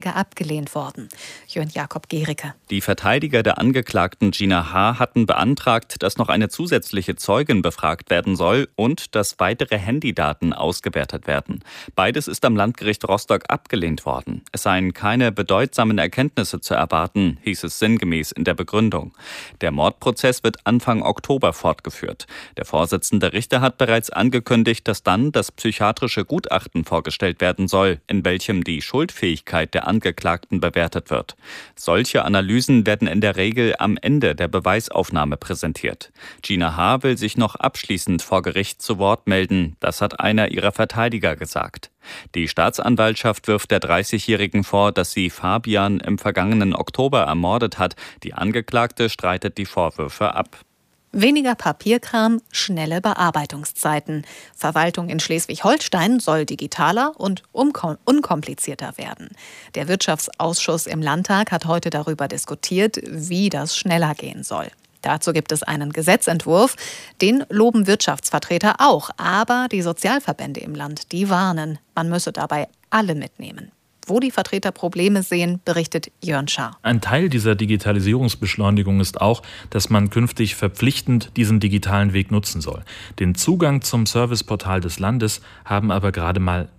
Anklage abgelehnt worden. Jörn Jakob Gericke. Die Verteidiger der Angeklagten Gina H. hatten beantragt, dass noch eine zusätzliche Zeugin befragt werden soll und dass weitere Handydaten ausgewertet werden. Beides ist am Landgericht Rostock abgelehnt worden. Es seien keine bedeutsamen Erkenntnisse zu erwarten, hieß es sinngemäß in der Begründung. Der Mordprozess wird Anfang Oktober fortgeführt. Der Vorsitzende Richter hat bereits angekündigt, dass dann das psychiatrische Gutachten vorgestellt werden soll, in welchem die Schuldfähigkeit der Angeklagten bewertet wird. Solche Analysen werden in der Regel am Ende der Beweisaufnahme präsentiert. Gina H. will sich noch abschließend vor Gericht zu Wort melden. Das hat einer ihrer Verteidiger gesagt. Die Staatsanwaltschaft wirft der 30-Jährigen vor, dass sie Fabian im vergangenen Oktober ermordet hat. Die Angeklagte streitet die Vorwürfe ab. Weniger Papierkram, schnelle Bearbeitungszeiten. Verwaltung in Schleswig-Holstein soll digitaler und unkomplizierter werden. Der Wirtschaftsausschuss im Landtag hat heute darüber diskutiert, wie das schneller gehen soll. Dazu gibt es einen Gesetzentwurf, den loben Wirtschaftsvertreter auch. Aber die Sozialverbände im Land, die warnen, man müsse dabei alle mitnehmen. Wo die Vertreter Probleme sehen, berichtet Jörn Schaar. Ein Teil dieser Digitalisierungsbeschleunigung ist auch, dass man künftig verpflichtend diesen digitalen Weg nutzen soll. Den Zugang zum Serviceportal des Landes haben aber gerade mal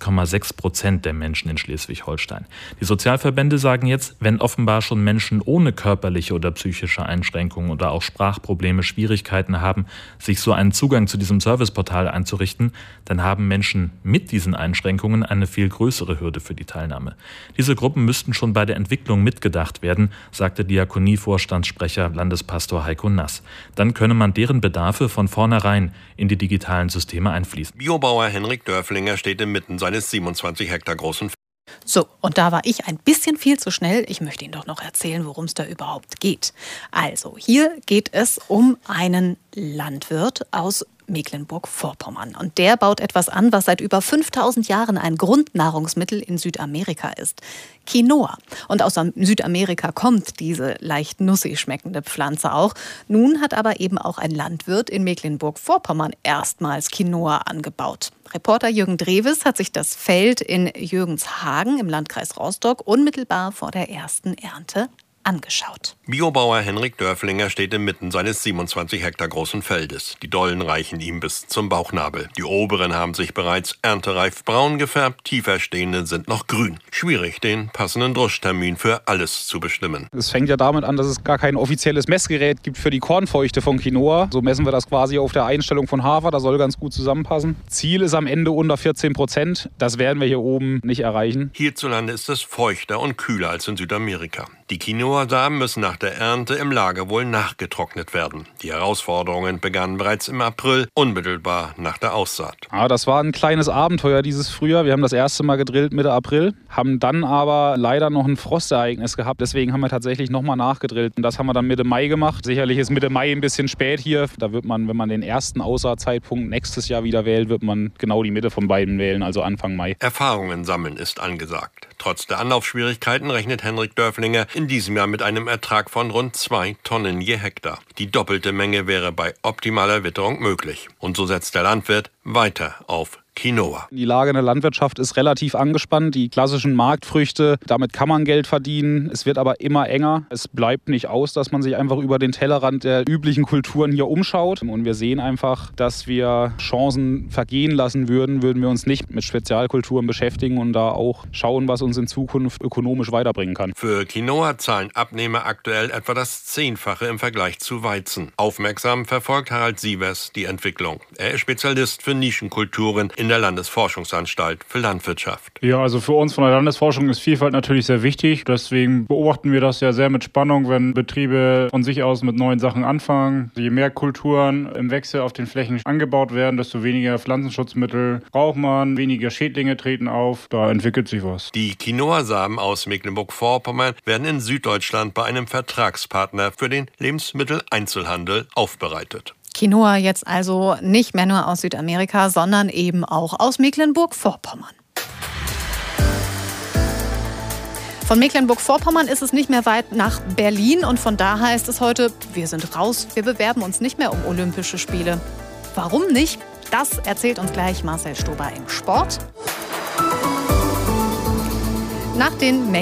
1,6% der Menschen in Schleswig-Holstein. Die Sozialverbände sagen jetzt, wenn offenbar schon Menschen ohne körperliche oder psychische Einschränkungen oder auch Sprachprobleme Schwierigkeiten haben, sich so einen Zugang zu diesem Serviceportal einzurichten, dann haben Menschen mit diesen Einschränkungen eine viel größere Hürde für die Teilnahme. Diese Gruppen müssten schon bei der Entwicklung mitgedacht werden, sagte Diakonie-Vorstandssprecher Landespastor Heiko Nass. Dann könne man deren Bedarfe von vornherein in die digitalen Systeme einfließen. Biobauer Henrik Dörflinger steht inmitten seines 27 Hektar großen. So, und da war ich ein bisschen viel zu schnell. Ich möchte Ihnen doch noch erzählen, worum es da überhaupt geht. Also, hier geht es um einen Landwirt aus Mecklenburg-Vorpommern. Und der baut etwas an, was seit über 5000 Jahren ein Grundnahrungsmittel in Südamerika ist. Quinoa. Und aus Südamerika kommt diese leicht nussig schmeckende Pflanze auch. Nun hat aber eben auch ein Landwirt in Mecklenburg-Vorpommern erstmals Quinoa angebaut. Reporter Jürgen Drewes hat sich das Feld in Jürgenshagen im Landkreis Rostock unmittelbar vor der ersten Ernte angeschaut. Biobauer Henrik Dörflinger steht inmitten seines 27 Hektar großen Feldes. Die Dollen reichen ihm bis zum Bauchnabel. Die oberen haben sich bereits erntereif braun gefärbt, tiefer stehende sind noch grün. Schwierig, den passenden Druschtermin für alles zu bestimmen. Es fängt ja damit an, dass es gar kein offizielles Messgerät gibt für die Kornfeuchte von Quinoa. So messen wir das quasi auf der Einstellung von Hafer. Das soll ganz gut zusammenpassen. Ziel ist am Ende unter 14%. Das werden wir hier oben nicht erreichen. Hierzulande ist es feuchter und kühler als in Südamerika. Die Quinoa-Samen müssen nach der Ernte im Lager wohl nachgetrocknet werden. Die Herausforderungen begannen bereits im April, unmittelbar nach der Aussaat. Ja, das war ein kleines Abenteuer dieses Frühjahr. Wir haben das erste Mal gedrillt Mitte April, haben dann aber leider noch ein Frostereignis gehabt. Deswegen haben wir tatsächlich nochmal nachgedrillt. Und das haben wir dann Mitte Mai gemacht. Sicherlich ist Mitte Mai ein bisschen spät hier. Da wird man, wenn man den ersten Aussaatzeitpunkt nächstes Jahr wieder wählt, wird man genau die Mitte von beiden wählen, also Anfang Mai. Erfahrungen sammeln ist angesagt. Trotz der Anlaufschwierigkeiten rechnet Henrik Dörflinger in diesem Jahr mit einem Ertrag von rund 2 Tonnen je Hektar. Die doppelte Menge wäre bei optimaler Witterung möglich. Und so setzt der Landwirt weiter auf Quinoa. Die Lage in der Landwirtschaft ist relativ angespannt. Die klassischen Marktfrüchte, damit kann man Geld verdienen. Es wird aber immer enger. Es bleibt nicht aus, dass man sich einfach über den Tellerrand der üblichen Kulturen hier umschaut. Und wir sehen einfach, dass wir Chancen vergehen lassen würden wir uns nicht mit Spezialkulturen beschäftigen und da auch schauen, was uns in Zukunft ökonomisch weiterbringen kann. Für Quinoa zahlen Abnehmer aktuell etwa das 10-fache im Vergleich zu Weizen. Aufmerksam verfolgt Harald Sievers die Entwicklung. Er ist Spezialist für Nischenkulturen in der Landesforschungsanstalt für Landwirtschaft. Ja, also für uns von der Landesforschung ist Vielfalt natürlich sehr wichtig. Deswegen beobachten wir das ja sehr mit Spannung, wenn Betriebe von sich aus mit neuen Sachen anfangen. Je mehr Kulturen im Wechsel auf den Flächen angebaut werden, desto weniger Pflanzenschutzmittel braucht man, weniger Schädlinge treten auf. Da entwickelt sich was. Die Quinoa-Samen aus Mecklenburg-Vorpommern werden in Süddeutschland bei einem Vertragspartner für den Lebensmitteleinzelhandel aufbereitet. Quinoa jetzt also nicht mehr nur aus Südamerika, sondern eben auch aus Mecklenburg-Vorpommern. Von Mecklenburg-Vorpommern ist es nicht mehr weit nach Berlin und von da heißt es heute, wir sind raus, wir bewerben uns nicht mehr um Olympische Spiele. Warum nicht? Das erzählt uns gleich Marcel Stober im Sport. Nach den